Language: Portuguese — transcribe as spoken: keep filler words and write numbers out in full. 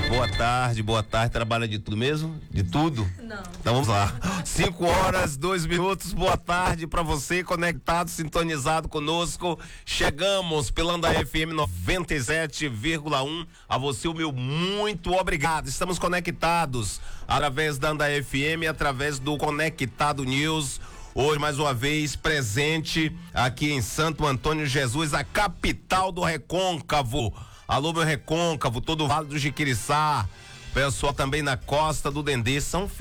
Boa tarde, boa tarde. Trabalha de tudo mesmo? De tudo? Não. Então vamos lá. Cinco horas, dois minutos. Boa tarde para você, conectado, sintonizado conosco. Chegamos pela Anda F M noventa e sete vírgula um. A você o meu muito obrigado. Estamos conectados através da Anda F M, através do Conectado News. Hoje, mais uma vez, presente aqui em Santo Antônio Jesus, a capital do Recôncavo. Alô, meu Recôncavo, todo o Vale do Jiquiriçá, pessoal também na Costa do Dendê, São